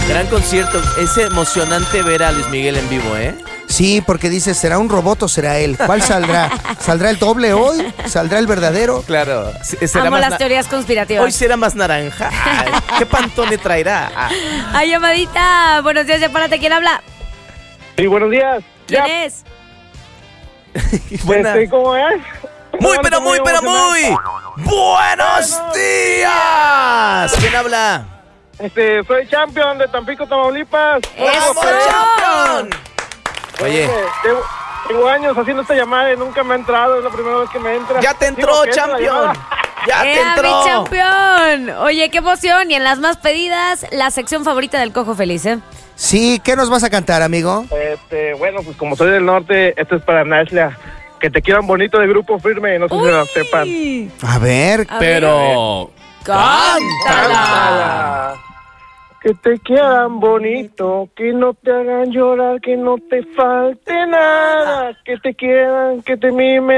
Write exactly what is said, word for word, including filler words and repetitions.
Gran concierto. Es emocionante ver a Luis Miguel en vivo, ¿eh? Sí, porque dice, ¿será un robot o será él? ¿Cuál saldrá? ¿Saldrá el doble hoy? ¿Saldrá el verdadero? Claro. ¿Será Amo más las na- teorías conspirativas. Hoy será más naranja. Ay, ¿qué pantone traerá? Ah. Ay, llamadita. Buenos días, Sepárate. ¿Quién habla? Sí, buenos días. ¿Quién Ya, es? Buena. este, ¿cómo es? Muy, Bueno, pero muy, pero muy. emocionado. ¡Buenos días! ¿Quién habla? Este, soy champion de Tampico, Tamaulipas. ¡Eso! ¡Vamos, campeón! Oye, Este, Tengo, tengo años haciendo esta llamada y nunca me ha entrado, es la primera vez que me entra. ya te entró, Digo, ¿qué es la champion. llamada? Ya te ¡Ea, mi entró. campeón! Oye, qué emoción. Y en las más pedidas, la sección favorita del Cojo Feliz, ¿eh? Sí, ¿qué nos vas a cantar, amigo? Este, bueno, pues como soy del norte, esto es para Nashla. Que te quieran bonito de Grupo Firme, no sé si lo sepan. Uy. A ver, A ver. Pero... ¡Cántala! Que te quieran bonito, que no te hagan llorar, que no te falte nada, que te quieran, que te mimen.